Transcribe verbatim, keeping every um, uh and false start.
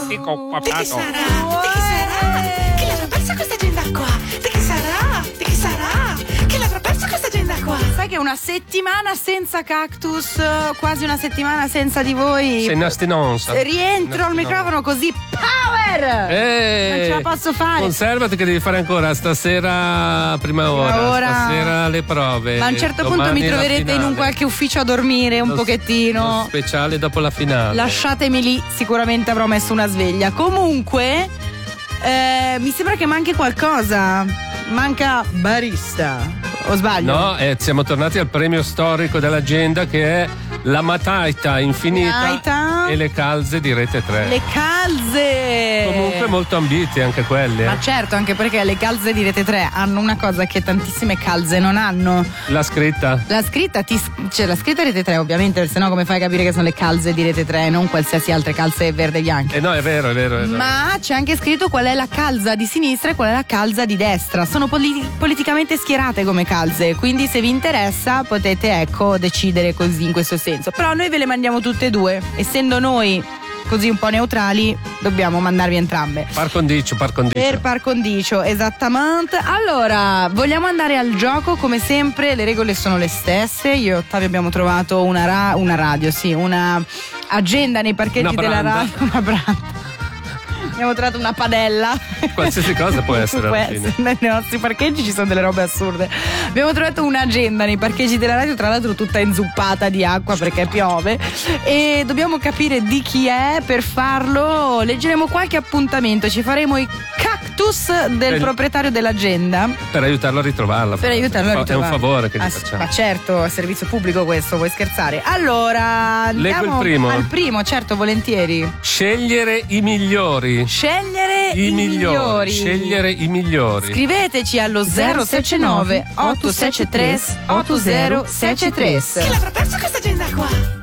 Dico Di chi papà. sarà? Di chi sarà? Chi l'avrà persa questa agenda qua? Di chi sarà? Di chi sarà? Chi l'avrà persa questa agenda qua? Sai che una settimana senza Cactus, quasi una settimana senza di voi. Sei in astinenza. Rientro al microfono così power! Eh, Non ce la posso fare. Conservati che devi fare ancora stasera prima ora, ora. stasera le prove. Ma a un certo punto domani mi la troverete in finale. un qualche ufficio a dormire un Lo- Lo pochettino. speciale dopo la finale. Lasciatemi lì, sicuramente avrò messo una sveglia. Comunque, eh, mi sembra che manchi qualcosa. Manca barista. O sbaglio? No, eh, siamo tornati al premio storico dell'agenda che è la Mataita infinita Mataita. e le calze di Rete tre. Le calze. Comunque molto ambiti anche quelle. Ma certo, anche perché le calze di Rete tre hanno una cosa che tantissime calze non hanno. La scritta. La scritta ti c'è la scritta Rete tre, ovviamente, se no come fai a capire che sono le calze di Rete tre, non qualsiasi altre calze verde e bianche. Eh no, è vero, è vero, è vero. Ma c'è anche scritto qual è la calza di sinistra e qual è la calza di destra. Sono poli- politicamente schierate come calze, quindi se vi interessa potete, ecco, decidere così in questo senso. Però noi ve le mandiamo tutte e due, essendo noi così un po' neutrali, dobbiamo mandarvi entrambe. Par condicio, par condicio. Per par condicio, esattamente. Allora, vogliamo andare al gioco come sempre, le regole sono le stesse. Io e Ottavio abbiamo trovato una, ra- una radio, sì, una agenda nei parcheggi Una della branda. radio, una branda. Abbiamo trovato una padella. Qualsiasi cosa può essere alla Può fine. essere. Nei nostri parcheggi ci sono delle robe assurde. Abbiamo trovato un'agenda nei parcheggi della radio, tra l'altro tutta inzuppata di acqua perché piove. E dobbiamo capire di chi è. Per farlo leggeremo qualche appuntamento. Ci faremo i cactus del Per- proprietario dell'agenda. Per aiutarlo a ritrovarla. Per aiutarlo a È un ritrovare. favore che gli Ah, facciamo. Ma certo, servizio pubblico questo, vuoi scherzare? Allora, andiamo Leggo il primo. al primo, certo, volentieri. Scegliere i migliori. Scegliere I, i, migliori. Scegliere i migliori. Scriveteci allo zero sette nove otto sette tre otto zero sette tre. Chi l'avrà persa questa agenda qua?